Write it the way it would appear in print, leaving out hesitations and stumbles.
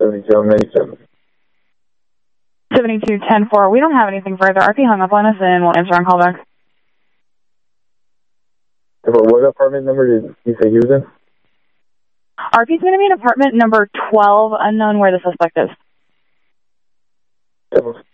7297. 7210-4. We don't have anything further. RP hung up on us and we'll answer on callback. What apartment number did you say he was in? RP's going to be in apartment number 12, unknown where the suspect is.